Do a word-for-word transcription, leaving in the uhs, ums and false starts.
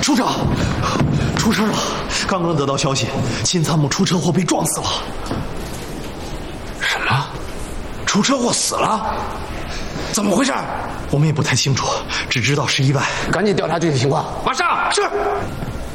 署长，出事了！刚刚得到消息，秦参谋出车祸被撞死了。 什么？出车祸死了？怎么回事？ 我们也不太清楚，只知道是意外。 赶紧调查具体情况，马上。 是。